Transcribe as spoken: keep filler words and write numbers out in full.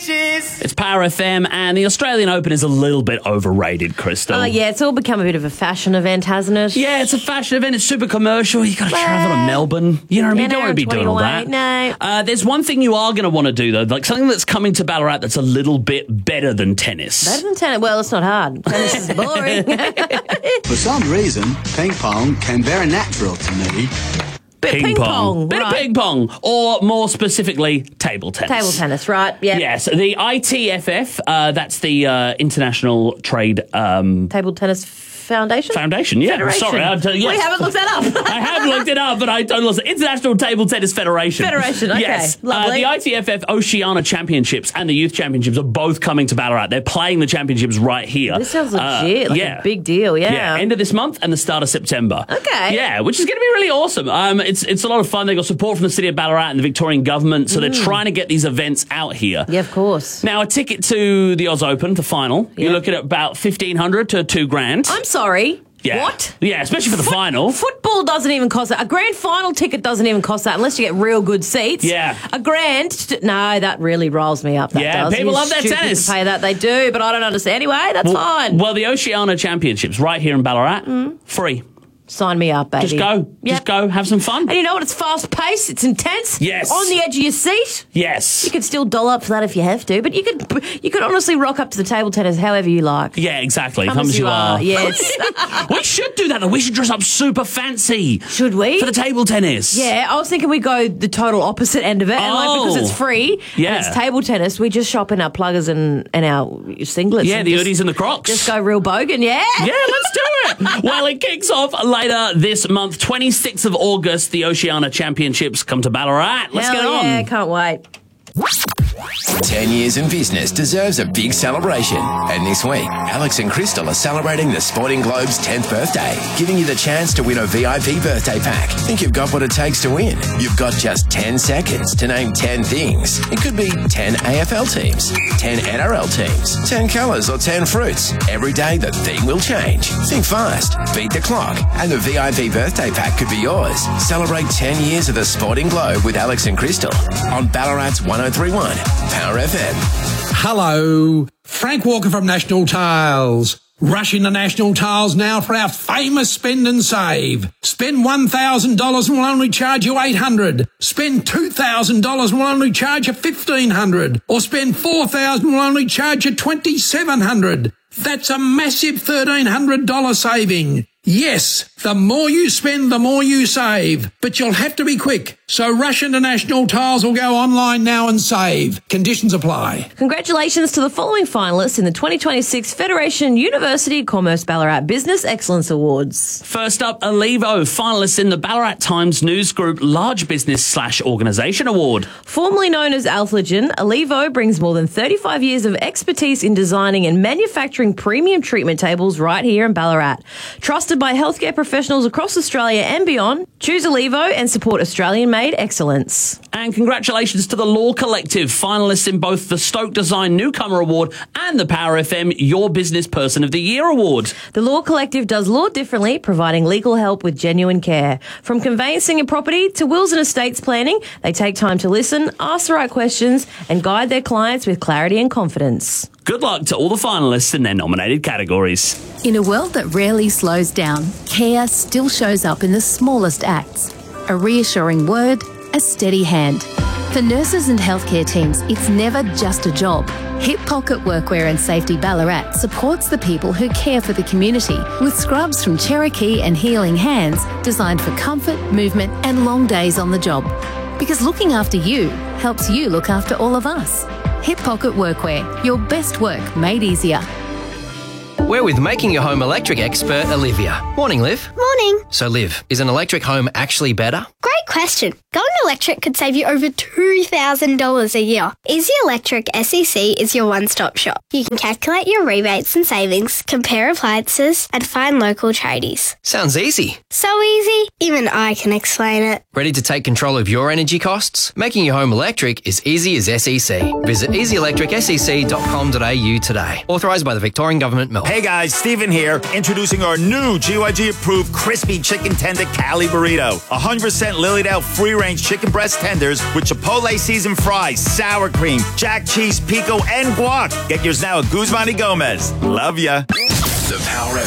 bitches. It's Power F M, and the Australian Open is a little bit overrated, Crystal. Oh, yeah, it's all become a bit of a fashion event, hasn't it? Yeah, it's a fashion event. It's super commercial. You got to travel to Melbourne. You know what I mean? Yeah, Don't want to be doing all that. No. Uh, there's one thing you are going to want to do, though, like something that's coming to Ballarat that's a little bit better than tennis. Better than tennis? Well, it's not hard. Tennis is boring. For some reason, ping pong came very natural to me. Bit Ping, ping pong. pong, Bit right. of ping pong. Or more specifically, table tennis. Table tennis, right? Yeah. Yes, the I T F F, uh, that's the uh, International Trade um, Table Tennis Foundation? Foundation, yeah. Federation. Sorry, I, uh, yes. We haven't looked that up. I have looked it up, but I don't listen. International Table Tennis Federation. Federation, okay. Yes. Lovely. Uh, the I T F F Oceania Championships and the Youth Championships are both coming to Ballarat. They're playing the championships right here. This sounds legit. Uh, like yeah. a big deal, yeah. Yeah, end of this month and the start of September. Okay. Yeah, which is going to be really awesome. Um, it's it's a lot of fun. They got support from the City of Ballarat and the Victorian government, so Mm. they're trying to get these events out here. Yeah, of course. Now, a ticket to the Oz Open, the final, Yeah. you're looking at about fifteen hundred to two grand. I'm sorry. Yeah. What? Yeah, especially for the final. Football doesn't even cost that. A grand final ticket doesn't even cost that unless you get real good seats. Yeah. A grand, t- no, that really riles me up. That Yeah, does. people You're love that stupid tennis. To pay that, they do, but I don't understand. Anyway, that's fine. Well, the Oceania Championships right here in Ballarat, free. Sign me up, baby. Just go. Yep. Just go. Have some fun. And you know what? It's fast paced. It's intense. Yes. On the edge of your seat. Yes. You could still doll up for that if you have to, but you could you could honestly rock up to the table tennis however you like. Yeah, exactly. Come Come as as you are. Yes. We should do that, though. We should dress up super fancy. Should we? For the table tennis. Yeah, I was thinking we go the total opposite end of it. And like, because Oh. it's free Yeah. and it's table tennis, we just shop in our pluggers and, and our singlets. Yeah, and the just, hoodies and the Crocs. Just go real bogan, yeah? Yeah, let's do it. Well, it kicks off later this month. twenty-sixth of August, the Oceania Championships come to Ballarat. Let's Hell get on. yeah, can't wait. Ten years in business deserves a big celebration. And this week, Alex and Crystal are celebrating the Sporting Globe's tenth birthday, giving you the chance to win a V I P birthday pack. Think you've got what it takes to win? You've got just ten seconds to name ten things. It could be ten A F L teams, ten N R L teams, ten colours or ten fruits. Every day the theme will change. Think fast, beat the clock, and the V I P birthday pack could be yours. Celebrate ten years of the Sporting Globe with Alex and Crystal on Ballarat's one oh three point one Power F M. Hello, Frank Walker from National Tiles. Rush into National Tiles now for our famous spend and save. Spend one thousand dollars and we'll only charge you eight hundred dollars. Spend two thousand dollars and we'll only charge you fifteen hundred dollars. Or spend four thousand dollars and we'll only charge you twenty-seven hundred dollars. That's a massive thirteen hundred dollars saving. Yes, the more you spend, the more you save. But you'll have to be quick. So rush into National Tiles or go online now and save. Conditions apply. Congratulations to the following finalists in the twenty twenty-six Federation University Commerce Ballarat Business Excellence Awards. First up, Alivo, finalists in the Ballarat Times News Group Large Business Slash Organisation Award. Formerly known as Alphagen, Alivo brings more than thirty-five years of expertise in designing and manufacturing premium treatment tables right here in Ballarat. Trusted by healthcare professionals across Australia and beyond, choose Alivo and support Australian-made excellence. And congratulations to the Law Collective, finalists in both the Stoke Design Newcomer Award and the Power F M Your Business Person of the Year Award. The Law Collective does law differently, providing legal help with genuine care. From conveyancing and property to wills and estates planning, they take time to listen, ask the right questions, and guide their clients with clarity and confidence. Good luck to all the finalists in their nominated categories. In a world that rarely slows down, care still shows up in the smallest acts. A reassuring word, a steady hand. For nurses and healthcare teams, it's never just a job. Hip Pocket Workwear and Safety Ballarat supports the people who care for the community with scrubs from Cherokee and Healing Hands designed for comfort, movement and long days on the job. Because looking after you helps you look after all of us. Hip Pocket Workwear, your best work made easier. We're with Making Your Home Electric expert Olivia. Morning, Liv. Morning. So, Liv, is an electric home actually better? Great question. Going electric could save you over two thousand dollars a year. Easy Electric S E C is your one-stop shop. You can calculate your rebates and savings, compare appliances, and find local tradies. Sounds easy. So easy, even I can explain it. Ready to take control of your energy costs? Making your home electric is easy as S E C. Visit easy electric s e c dot com dot a u today. Authorised by the Victorian Government, Melbourne. Hey guys, Stephen here, introducing our new G Y G approved crispy chicken tender Cali burrito. one hundred percent Lilydale free-range chicken breast tenders with Chipotle seasoned fries, sour cream, jack cheese, pico, and guac. Get yours now at Guzman y Gomez. Love ya. The Power